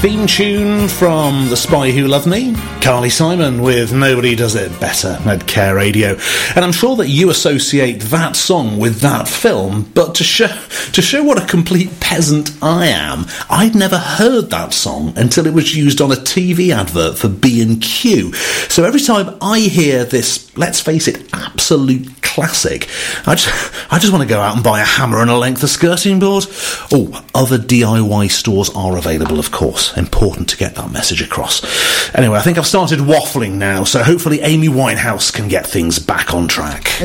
theme tune from The Spy Who Loved Me, Carly Simon with Nobody Does It Better at Care Radio. And I'm sure that you associate that song with that film, but to show what a complete peasant I am, I'd never heard that song until it was used on a TV advert for B&Q. So every time I hear this, let's face it, absolute classic, I just want to go out and buy a hammer and a length of skirting board. Oh, other DIY stores are available, of course. Important to get that message across. Anyway, I think I've started waffling now, so hopefully Amy Winehouse can get things back on track.